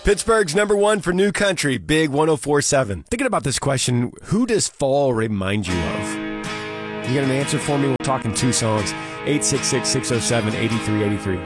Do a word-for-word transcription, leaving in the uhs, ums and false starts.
Pittsburgh's number one for new country, Big one oh four point seven. Thinking about this question, who does fall remind you of? You got an answer for me? We're talking two songs. eight six six, six oh seven, eight three eight three.